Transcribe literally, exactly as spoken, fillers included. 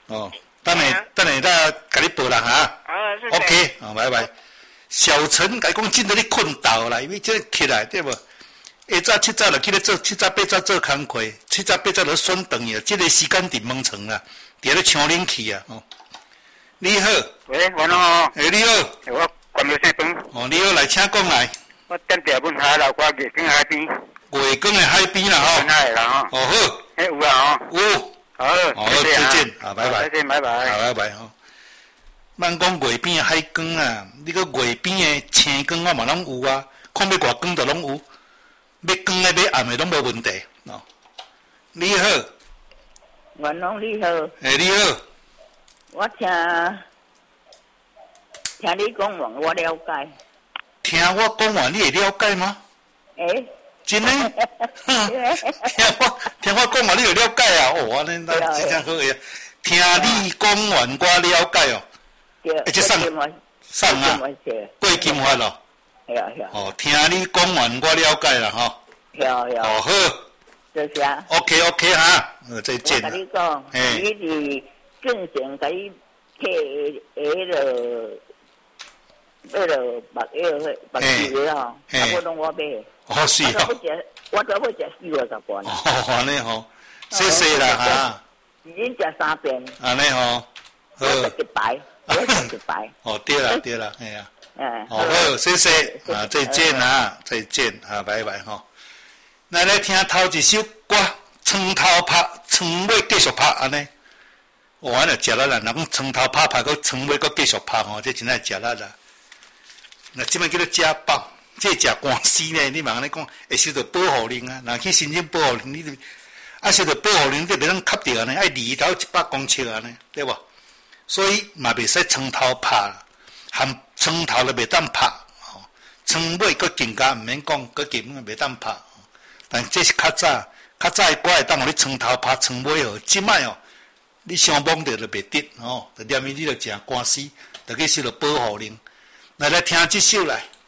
哦，等下等下再甲你报啦哈。 好，谢谢。 OK， 好，拜拜。小陈甲讲，真得你困倒啦，因为这起来对无？下早七早就起来做，七早八早做工课，七早八早就选长呀。这个时间伫门床啦，伫咧抢冷气啊。哦，你好。 喂，晚上好。 诶，你好。 我关了声灯。 哦，你好，来，请讲来。 我点点问下老瓜月光海边。 月光的海边啦，吼。 真系啦，吼。 哦好。 诶，有啊，吼。 有。 好， 好，再见，啊，拜拜。 再见，拜拜。 好，拜拜吼。咱讲月边的海光啊，你个月边的青光我嘛拢有啊，看要偌光就拢有。要光的要暗的拢无问题哦。你好， 元龙你好。 诶，你好。 我听听你讲完，我了解。 听我讲完，你会了解吗？ 诶。 真的？听我听我讲完，你就了解啊？哦，安尼那真正好个。听你讲完，我了解哦。 对。 而且送送啊，过金发咯。 系啊系啊。 哦，听你讲完，我了解啦，吼。 系啊系啊。 哦好。 谢谢。 OK OK 哈，再见。 我跟你讲，你是正常给伊摕迄个，迄个目药、目睭的吼，啊，我拢我买。 哦是哦。 我食，我都要食四五十罐。 哦，安尼吼，谢谢啦哈。 已经食三遍。 安尼吼。 我食一排，我食一排。 哦，对啦对啦，哎呀。 嗯。 好，好，谢谢啊，再见啊，再见啊，拜拜哈。咱来听头一首歌，床头拍，床尾继续拍安尼。哦，安尼食力啦，人讲床头拍拍，佮床尾佮继续拍吼，这真爱食力啦。那即摆叫做食饱，这食寒死呢？你嘛安尼讲，会受到保护令啊？若去申请保护令，你啊受到保护令，你袂当吸着安尼，爱离头一百公尺安尼，对无？所以嘛袂使床头拍啦，含床头都袂当拍，吼，床尾佮更加毋免讲，佮根本袂当拍。但这是较早，较早的歌会当互你床头拍，床尾哦，即摆哦，你上网着就袂得哦，就念伊你着诚官司，着去受到保护令。来来听即首来。